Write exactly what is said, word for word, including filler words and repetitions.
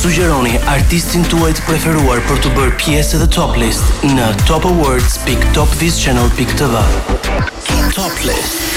Sugjeroni artistin tuaj të preferuar për të bërë pjesë dhe Top List në top awards dot top viz channel dot t v. Top List.